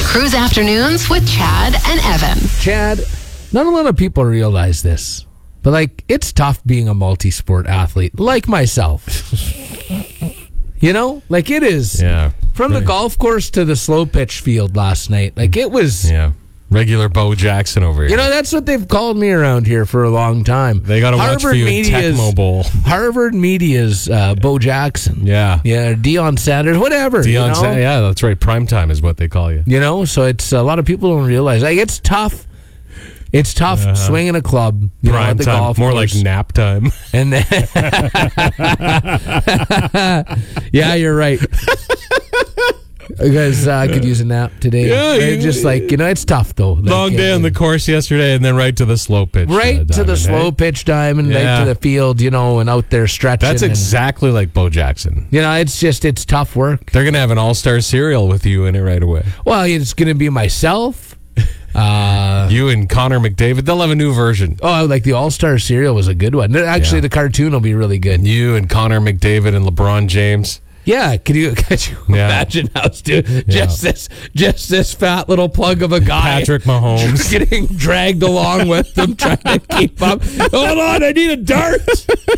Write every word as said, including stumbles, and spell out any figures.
Cruise Afternoons with Chad and Evan. Chad, not a lot of people realize this, but like it's tough being a multi-sport athlete like myself. You know, like it is. Yeah. From the golf course to the slow pitch field last night, like it was. Yeah. Regular Bo Jackson over here. You know, that's what they've called me around here for a long time. They got to watch for you in Tecmo Bowl. Harvard Media's uh, Bo Jackson. Yeah. Yeah, Deion Sanders, whatever. Deion you know? Sanders, yeah, that's right. Primetime is what they call you. You know, so it's a lot of people don't realize. Like, it's tough. It's tough uh, swinging a club. You Prime know, at the time, golf more course. like nap time. And then, yeah, you're right. Because uh, I could use a nap today. Yeah, right? you, just like, you know, it's tough though. Like, long day uh, on the course yesterday, and then right to the slow pitch. Right uh, to the diamond, slow eh? pitch diamond, Yeah. right to the field, you know, and out there stretching. That's and, exactly like Bo Jackson. you know, it's just, it's tough work. They're going to have an all-star cereal with you in it right away. Well, it's going to be myself. Uh, You and Connor McDavid, they'll have a new version. oh, like the All-Star cereal was a good one. Actually, Yeah. the cartoon will be really good. You and Connor McDavid and LeBron James. Yeah, could you, could you Yeah. imagine how stu- just this just this fat little plug of a guy, Patrick Mahomes. getting dragged along with them, trying to keep up. Hold on, I need a dart.